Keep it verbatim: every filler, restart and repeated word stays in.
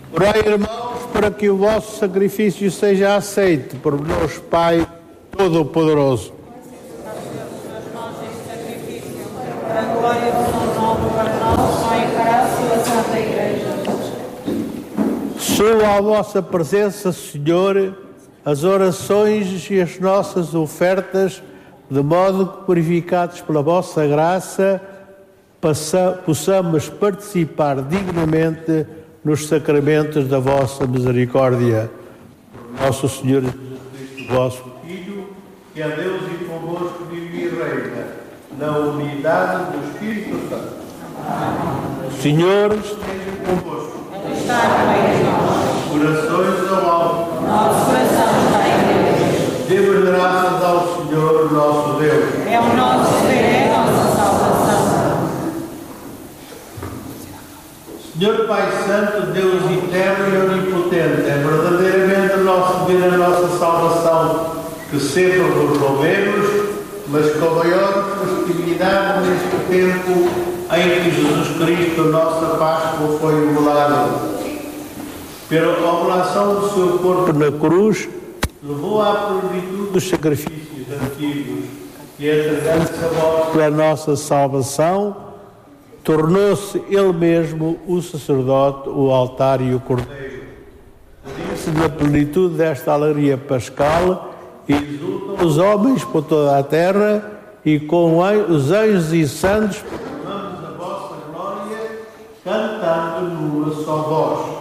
Orai, irmãos, para que o vosso sacrifício seja aceito por Deus Pai Todo-Poderoso. Para a glória do seu nome, para nós, Pai, para a sua Santa Igreja. Suba à vossa presença, Senhor, as orações e as nossas ofertas, de modo que, purificados pela vossa graça, possamos participar dignamente nos sacramentos da vossa misericórdia. Por nosso Senhor Jesus Cristo, vosso Filho, que é Deus e convosco vive e reina, na unidade do Espírito Santo. O Senhor esteja convosco. Está no meio de nós. Corações ao alto. Nosso coração está em Deus. Demos graças ao Senhor, nosso Deus. É o nosso dever, é a nossa salvação. Senhor Pai Santo, Deus eterno e onipotente, é verdadeiramente o nosso dever, a nossa salvação, que sempre vos louvemos, mas com maior festividade neste tempo em que Jesus Cristo, nossa Páscoa, foi imolado. Pela oblação do seu corpo na cruz, levou à plenitude dos sacrifícios antigos e, entregando-se a vós pela nossa salvação, tornou-se ele mesmo o sacerdote, o altar e o cordeiro. Disse na plenitude desta alegria pascal, exultam os homens por toda a terra, e com os anjos e santos proclamamos a vossa glória, cantando numa só voz.